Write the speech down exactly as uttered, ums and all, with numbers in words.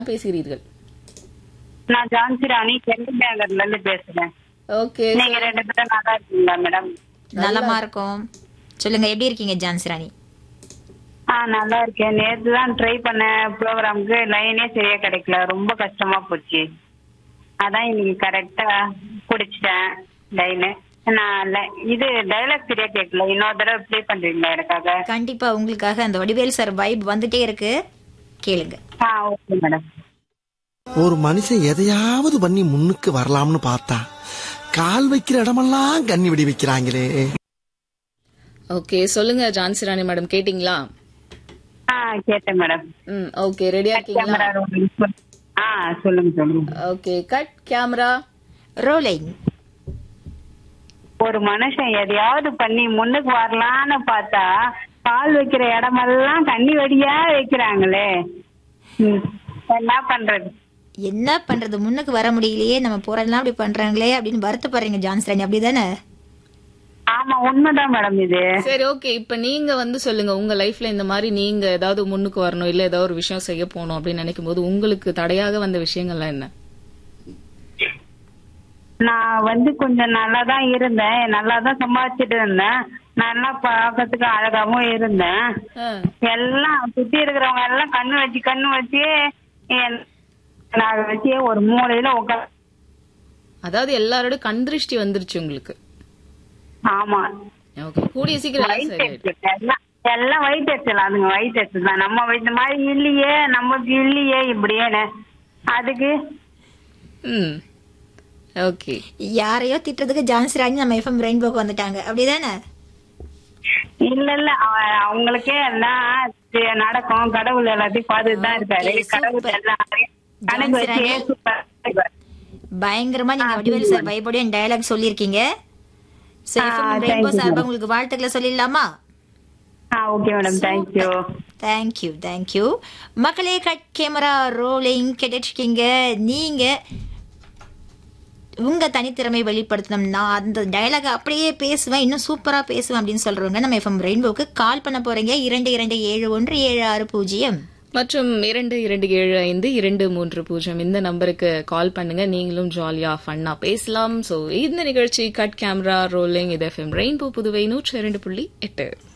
பேசுகிறீர்கள்? நான் ஜான்சி ராணி சென்னை நகர்ல இருந்து பேசுறேன். ஓகே. நீங்க ரெண்டு பேரும் நல்லா இருக்கீங்களா மேடம்? நலமா இருக்கும். சொல்லுங்க, எப்படி இருக்கீங்க ஜான்சி ராணி? ஆ நல்லா இருக்கேன். நேத்து தான் ட்ரை பண்ண ப்ரோக்ராமுக்கு லைனே சரியா கிடைக்கல, ரொம்ப கஷ்டமா போச்சு. அதான் இன்னைக்கு கரெக்டா குடிச்சிட்டேன் லைனு. நான் ல- இது டைலாக் சரியா கேட்கல, இன்னொரு தடவை ப்ளே பண்றீங்களா எனக்காக? கண்டிப்பா உங்களுக்காக அந்த வடிவேல் சார் வைப் வந்துட்டே இருக்கு, கேளுங்க. ஆ ஓகே மேடம். ஒரு மனுஷன் எதையாவது பண்ணி முன்னுக்கு வரலாம்னு பார்த்தா கால் வைக்கிற இடமெல்லாம் கண்ணி விடி வைக்கிறாங்களே. ஓகே, சொல்லுங்க ஜான்சி ராணி மேடம், கேட்டிங்களா? ஆ கேட்டேன் மேடம். ம் ஓகே, ரெடியா இருக்கீங்களா? கேமரா ரோலிங் சொல்- ஆ சொல்லுங்க சொல்லுங்க. Okay, cut camera. ரோலிங். ஒரு மனுஷன் எதையாவது பண்ணி முன்னுக்கு வரலான்னு பார்த்தா கால் வைக்கிற இடமெல்லாம் கண்ணி வடியா வைக்கிறாங்களே. ம், என்ன பண்றது? என்ன பண்றது, முன்னுக்கு வர முடியலையே, நம்ம போறதெல்லாம் அப்படி பண்றாங்களே அப்படின்னு வருத்தப்படுறீங்க ஜான்சி ராணி, அப்படிதானே? ஆமா உண்மைதான் மேடம் இது. சரி, ஓகே. இப்ப நீங்க வந்து சொல்லுங்க, உங்க லைஃப்ல இந்த மாதிரி நீங்க ஏதாவது முன்னுக்கு வரணும், இல்ல ஏதாவது ஒரு விஷயம் செய்ய போகணும் அப்படின்னு நினைக்கும் போது உங்களுக்கு தடையாக வந்த விஷயங்கள்லாம் என்ன? நான் வந்து கொஞ்சம் நல்லா தான் இருந்தேன், நல்லா தான் சம்பாதிச்சுட்டு இருந்தேன், நல்லா பார்க்கறதுக்கு அழகாவும் இருந்தேன். ஆ. எல்லாம் சுத்தி இருக்கிறவங்க எல்லாம் கண்ணு வச்சு கண்ணு வச்சு என்- நான் வச்சு ஒரு மூலையில உட்கார். அதாவது எல்லாரோட கண் திருஷ்டி வந்துருச்சு உங்களுக்கு. ஆமா ஓகே, கூடிய சீக்கிரம் எல்லாம் வயிற்று சரியாயிடும். எரிச்சல் எல்லாம் எல்லாம் வயிற்று எரிச்சல், அதுங்க வயிற்று எரிச்சல் தான். நம்ம இந்த மாதிரி இல்லையே, நமக்கு இல்லையே இப்படியே அதுக்கு. ம் ஓகே. யாரையோ திட்டுறதுக்கு ஜான்சி ராணி நம்ம எஃப்எம் ரெயின்போக்கு வந்துட்டாங்க, அப்படிதானே? இல்ல இல்ல அவ- அவங்களுக்கே எல்லாம் தி- நடக்கும், கடவுள் எல்லாத்தையும் பார்த்துட்டு தான் இருக்காரு. Okay, கடவுள் super. எல்லாம் கணக்கு வச்சு ஜான்சி ராணி. ஏசுப்பாரு. பயங்கரமா நீங்க வடிவேல் சார் வைபோட டயலாக் சொல்லியிருக்கீங்க. So, ah, FM thank rainbow you, சார்பா madam. உங்களுக்கு வாழ்த்துக்களை சொல்லிடலாமா? ஆ okay madam, thank you. Thank you thank you. மக்களே, கட் கேமரா ரோலிங் கேட்டுருக்கீங்க. நீங்க உங்க தனித்திறமை வெளிப்படுத்தணும், நான் அந்த டயலாக அப்படியே பேசுவேன், இன்னும் சூப்பரா பேசுவேன் அப்படின்னு சொல்றவங்க நம்ம எஃப்எம் ரெயின்போக்கு கால் பண்ண போறீங்க. இரண்டு இரண்டு ஏழு ஒன்று ஏழு ஆறு பூஜ்ஜியம் மற்றும் இரண்டு இரண்டு ஏழு ஐந்து இரண்டு மூன்று பூஜ்ஜியம் இந்த நம்பருக்கு கால் பண்ணுங்க. நீங்களும் ஜாலியா ஃபன்னா பேசலாம். சோ இந்த நிகழ்ச்சி கட் கேமரா ரோலிங், இது எஃப்எம் ரெயின்போ புதுவை நூற்றி இரண்டு புள்ளி எட்டு.